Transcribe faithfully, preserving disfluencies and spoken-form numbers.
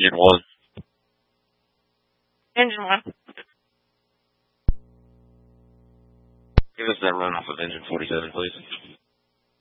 Engine one. Engine one. Give us that run off of engine forty-seven, please.